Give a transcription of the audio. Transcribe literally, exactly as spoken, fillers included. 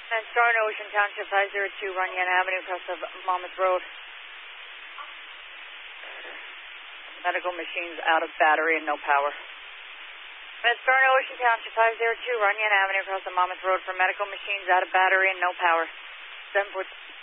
And Star in Ocean Township, five oh two Runyon Avenue, across of Monmouth Road. Medical machines out of battery and no power. And Star in Ocean Township, five oh two Runyon Avenue, across of Monmouth Road, for medical machines out of battery and no power. seven four